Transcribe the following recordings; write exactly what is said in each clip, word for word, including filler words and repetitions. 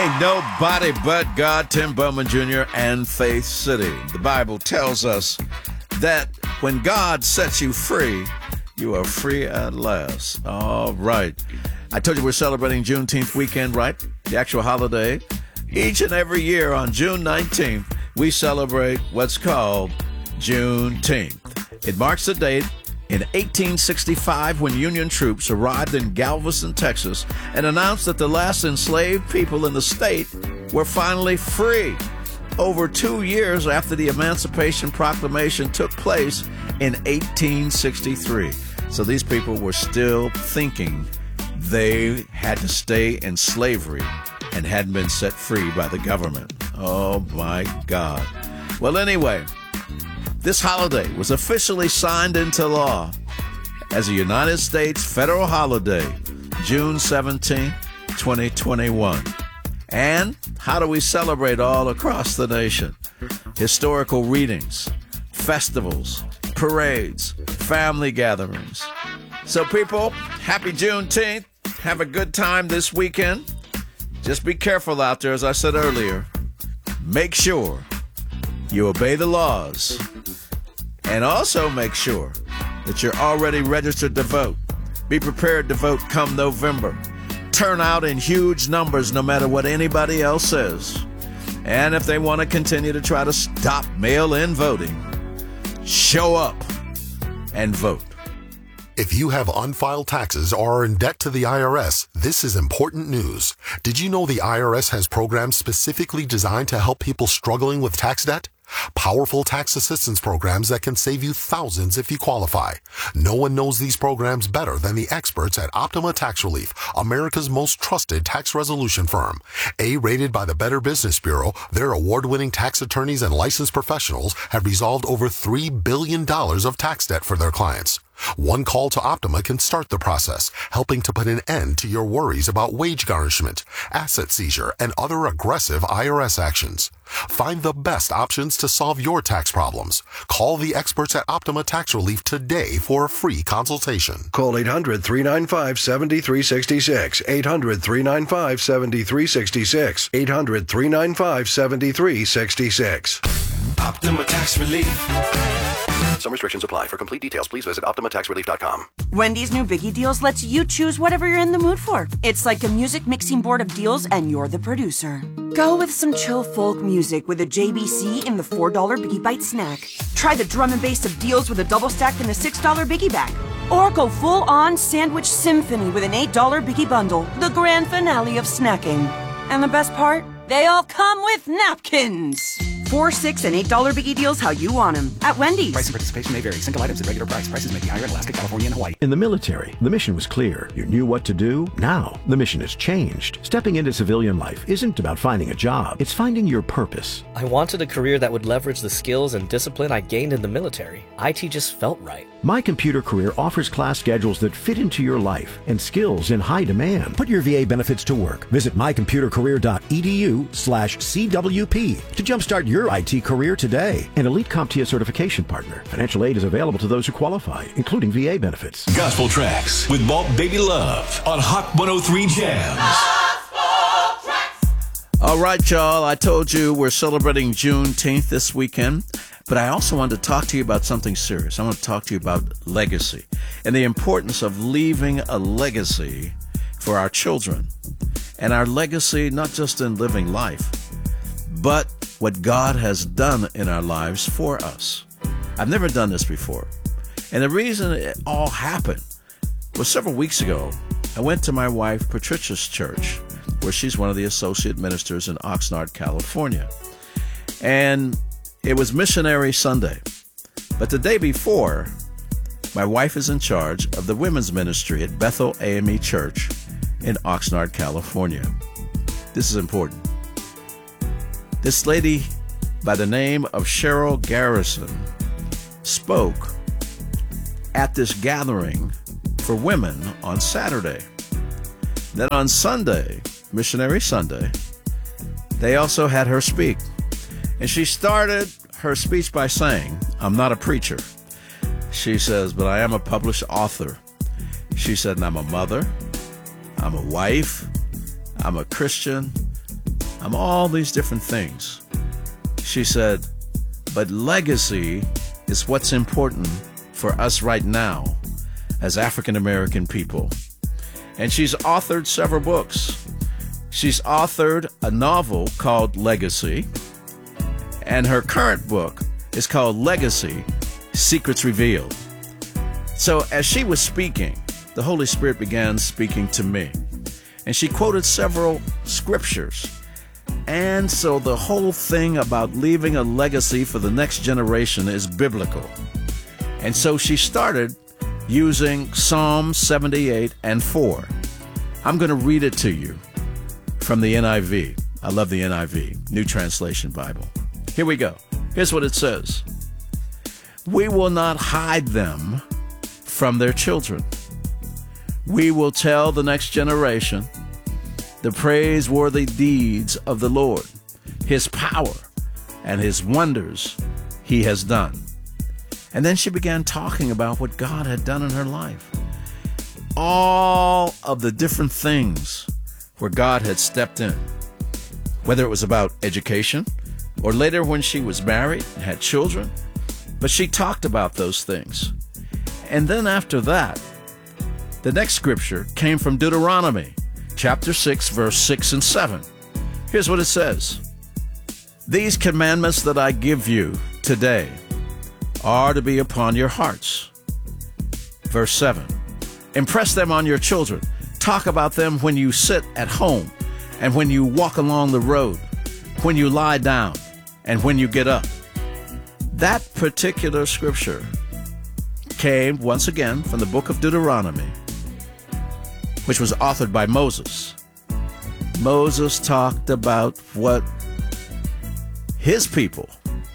Ain't nobody but God, Tim Bowman Junior and Faith City. The Bible tells us that when God sets you free, you are free at last. All right. I told you we're celebrating Juneteenth weekend, right? The actual holiday. Each and every year on June nineteenth, we celebrate what's called Juneteenth. It marks the date in eighteen sixty-five when Union troops arrived in Galveston, Texas, and announced that the last enslaved people in the state were finally free. Over two years after the Emancipation Proclamation took place in eighteen sixty-three. So these people were still thinking they had to stay in slavery and hadn't been set free by the government. Oh, my God. Well, anyway, this holiday was officially signed into law as a United States federal holiday, June seventeenth, twenty twenty-one. And how do we celebrate all across the nation? Historical readings, festivals, parades, family gatherings. So people, happy Juneteenth. Have a good time this weekend. Just be careful out there, as I said earlier. Make sure you obey the laws. And also make sure that you're already registered to vote. Be prepared to vote come November. Turn out in huge numbers no matter what anybody else says. And if they want to continue to try to stop mail-in voting, show up and vote. If you have unfiled taxes or are in debt to the I R S, this is important news. Did you know the I R S has programs specifically designed to help people struggling with tax debt? Powerful tax assistance programs that can save you thousands if you qualify. No one knows these programs better than the experts at Optima Tax Relief, America's most trusted tax resolution firm. A-rated by the Better Business Bureau, their award-winning tax attorneys and licensed professionals have resolved over three billion dollars of tax debt for their clients. One call to Optima can start the process, helping to put an end to your worries about wage garnishment, asset seizure, and other aggressive I R S actions. Find the best options to solve your tax problems. Call the experts at Optima Tax Relief today for a free consultation. Call eight hundred, three nine five, seven three six six. eight hundred, three nine five, seven three six six. eight hundred, three nine five, seven three six six. Optima Tax Relief. Some restrictions apply. For complete details, please visit Optima Tax Relief dot com. Wendy's new Biggie Deals lets you choose whatever you're in the mood for. It's like a music mixing board of deals, and you're the producer. Go with some chill folk music with a J B C in the four dollar Biggie Bite snack. Try the drum and bass of deals with a double stack in the six dollar Biggie Bag. Or go full-on sandwich symphony with an eight dollar Biggie Bundle, the grand finale of snacking. And the best part? They all come with napkins. Four, six, and eight dollar Biggie Deals how you want them at Wendy's. Price and participation may vary. Single items at regular price. Prices may be higher in Alaska, California, and Hawaii. In the military, the mission was clear. You knew what to do. Now, the mission has changed. Stepping into civilian life isn't about finding a job. It's finding your purpose. I wanted a career that would leverage the skills and discipline I gained in the military. I T just felt right. My Computer Career offers class schedules that fit into your life and skills in high demand. Put your V A benefits to work. Visit my computer career dot e d u slash C W P to jumpstart your I T career today. An elite CompTIA certification partner. Financial aid is available to those who qualify, including V A benefits. Gospel Tracks with Walt Baby Love on Hot one oh three Jams. All right, y'all. I told you we're celebrating Juneteenth this weekend, but I also wanted to talk to you about something serious. I want to talk to you about legacy and the importance of leaving a legacy for our children. And our legacy, not just in living life, but what God has done in our lives for us. I've never done this before. And the reason it all happened was several weeks ago. I went to my wife Patricia's church, where she's one of the associate ministers in Oxnard, California. And it was Missionary Sunday. But the day before, my wife is in charge of the women's ministry at Bethel A M E Church in Oxnard, California. This is important. This lady by the name of Cheryl Garrison spoke at this gathering for women on Saturday. Then on Sunday, Missionary Sunday, they also had her speak. And she started her speech by saying, I'm not a preacher. She says, but I am a published author. She said, and I'm a mother, I'm a wife, I'm a Christian, I'm all these different things. She said, but legacy is what's important for us right now as African American people. And she's authored several books. She's authored a novel called Legacy, and her current book is called Legacy, Secrets Revealed. So as she was speaking, the Holy Spirit began speaking to me, and she quoted several scriptures. And so the whole thing about leaving a legacy for the next generation is biblical. And so she started using Psalm seventy-eight and four. I'm going to read it to you from the N I V. I love the N I V, New Translation Bible. Here we go. Here's what it says. We will not hide them from their children. We will tell the next generation the praiseworthy deeds of the Lord, his power, and his wonders he has done. And then she began talking about what God had done in her life. All of the different things where God had stepped in, whether it was about education or later when she was married and had children. But she talked about those things. And then after that, the next scripture came from Deuteronomy, chapter six, verse six and seven. Here's what it says. These commandments that I give you today are to be upon your hearts. Verse seven. Impress them on your children. Talk about them when you sit at home and when you walk along the road, when you lie down and when you get up. That particular scripture came once again from the book of Deuteronomy, which was authored by Moses. Moses talked about what his people,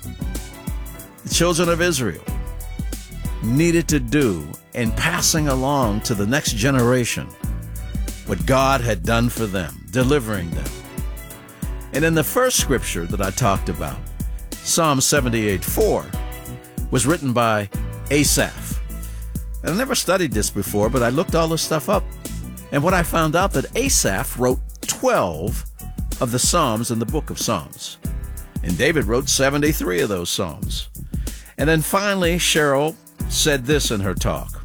the children of Israel, needed to do in passing along to the next generation what God had done for them, delivering them. And in the first scripture that I talked about, Psalm seventy-eight four, was written by Asaph. And I never studied this before, but I looked all this stuff up. And what I found out that Asaph wrote twelve of the Psalms in the book of Psalms. And David wrote seventy-three of those Psalms. And then finally, Cheryl said this in her talk.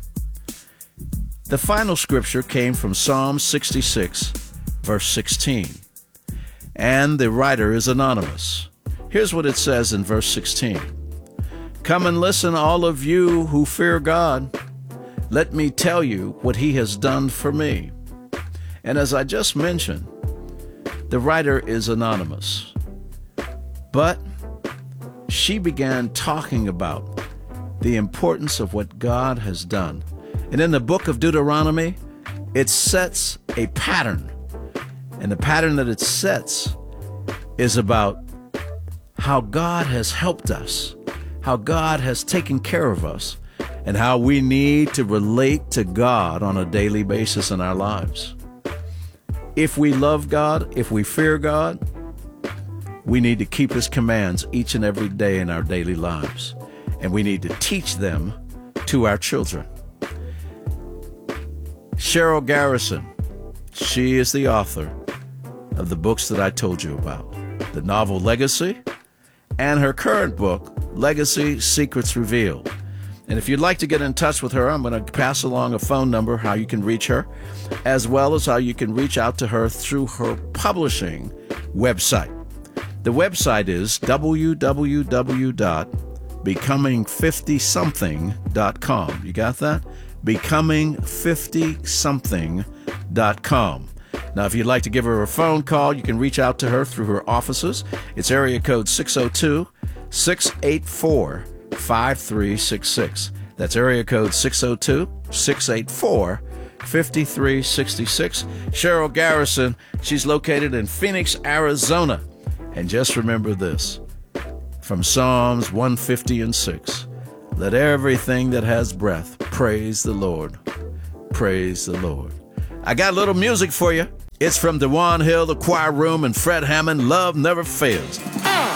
The final scripture came from Psalm sixty-six, verse sixteen. And the writer is anonymous. Here's what it says in verse sixteen. Come and listen, all of you who fear God. Let me tell you what he has done for me. And as I just mentioned, the writer is anonymous. But she began talking about the importance of what God has done. And in the book of Deuteronomy, it sets a pattern. And the pattern that it sets is about how God has helped us, how God has taken care of us, and how we need to relate to God on a daily basis in our lives. If we love God, if we fear God, we need to keep his commands each and every day in our daily lives. And we need to teach them to our children. Cheryl Garrison, she is the author of the books that I told you about, the novel Legacy, and her current book, Legacy, Secrets Revealed. And if you'd like to get in touch with her, I'm going to pass along a phone number, how you can reach her, as well as how you can reach out to her through her publishing website. The website is w w w dot becoming fifty something dot com. You got that? becoming fifty something dot com. Now, if you'd like to give her a phone call, you can reach out to her through her offices. It's area code six oh two, six eight four, five three six six. That's area code six oh two, six eight four, five three six six. Cheryl Garrison, she's located in Phoenix, Arizona. And just remember this, from Psalms one fifty and six, let everything that has breath praise the Lord. Praise the Lord. I got a little music for you. It's from DeJuan Hill, the Choir Room, and Fred Hammond, Love Never Fails.